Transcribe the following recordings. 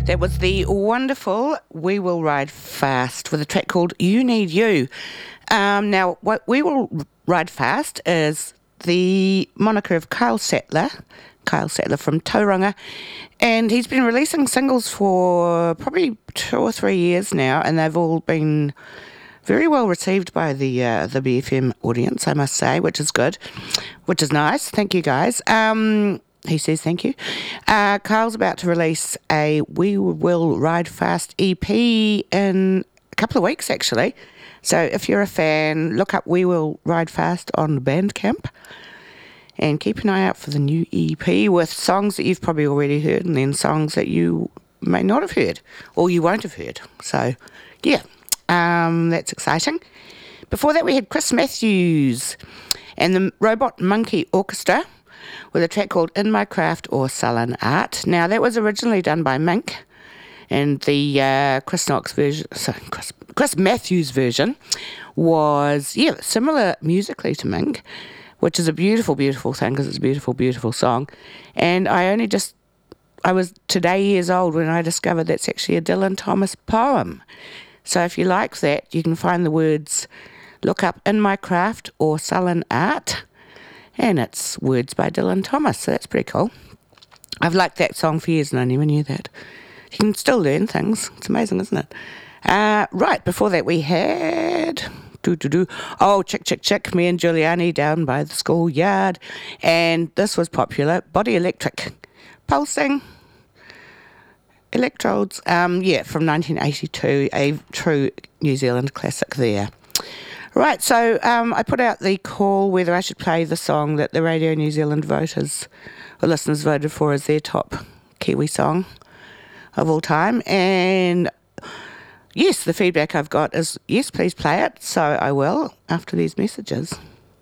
That was the wonderful We Will Ride Fast with a track called You Need You. Now, what We Will Ride Fast is the moniker of Kyle Sattler from Tauranga, and he's been releasing singles for probably 2 or 3 years now, and they've all been very well received by the BFM audience, I must say, which is good, which is nice. Thank you, guys. He says thank you. Kyle's about to release a We Will Ride Fast EP in a couple of weeks, actually. So if you're a fan, look up We Will Ride Fast on Bandcamp and keep an eye out for the new EP with songs that you've probably already heard and then songs that you may not have heard or you won't have heard. So, yeah, that's exciting. Before that, we had Chris Matthews and the Robot Monkey Orchestra with a track called In My Craft or Sullen Art. Now, that was originally done by Mink, and the Chris Matthews version was, similar musically to Mink, which is a beautiful, beautiful thing because it's a beautiful, beautiful song. And I was today years old when I discovered that's actually a Dylan Thomas poem. So if you like that, you can find the words, look up In My Craft or Sullen Art, and it's words by Dylan Thomas, so that's pretty cool. I've liked that song for years and I never knew that. You can still learn things. It's amazing, isn't it? Right, before that we had... Oh, Chick, Chick, Chick, me and Giuliani down by the schoolyard. And this was popular. Body Electric. Pulsing Electrodes. From 1982. A true New Zealand classic there. Right, so I put out the call whether I should play the song that the Radio New Zealand listeners voted for as their top Kiwi song of all time. And yes, the feedback I've got is, yes, please play it. So I will after these messages.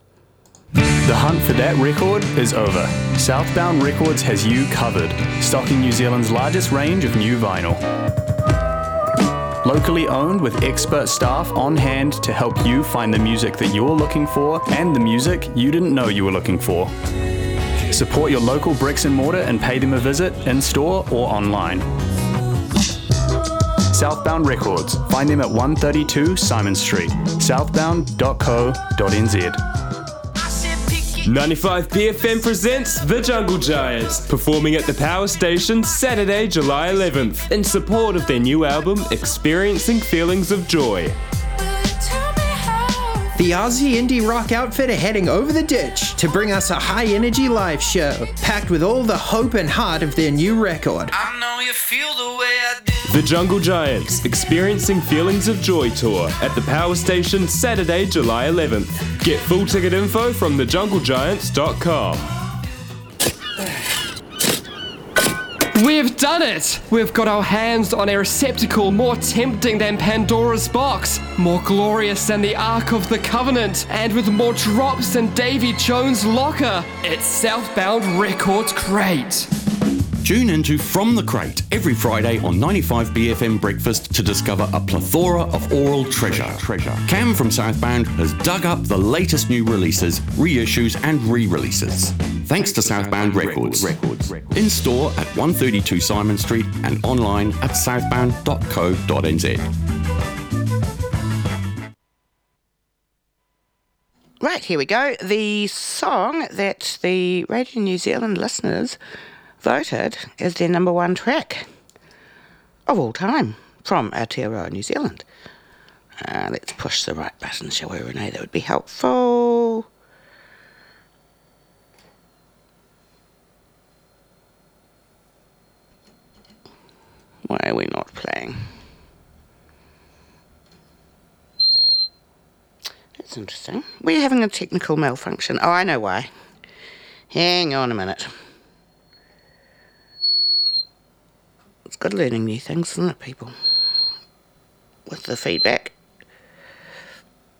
The hunt for that record is over. Southbound Records has you covered, stocking New Zealand's largest range of new vinyl. Locally owned with expert staff on hand to help you find the music that you're looking for and the music you didn't know you were looking for. Support your local bricks and mortar and pay them a visit in-store or online. Southbound Records. Find them at 132 Simon Street, southbound.co.nz. 95 BFM presents The Jungle Giants, performing at the Power Station Saturday, July 11th, in support of their new album, Experiencing Feelings of Joy. The Aussie indie rock outfit are heading over the ditch to bring us a high-energy live show, packed with all the hope and heart of their new record. I know you feel the way I do. The Jungle Giants, Experiencing Feelings of Joy tour at the Power Station Saturday, July 11th. Get full ticket info from thejunglegiants.com. We've done it! We've got our hands on a receptacle more tempting than Pandora's box, more glorious than the Ark of the Covenant, and with more drops than Davy Jones' locker. It's Southbound Records Crate. Tune into From the Crate every Friday on 95 BFM Breakfast to discover a plethora of oral treasure. Cam from Southbound has dug up the latest new releases, reissues and re-releases. Thanks to Southbound Records. In store at 132 Simon Street and online at southbound.co.nz. Right, here we go. The song that the Radio New Zealand listeners voted as their number one track of all time from Aotearoa, New Zealand. Let's push the right button, shall we, Renee? That would be helpful. Why are we not playing? That's interesting. We're having a technical malfunction. Oh, I know why. Hang on a minute. It's good learning new things, isn't it, people? With the feedback.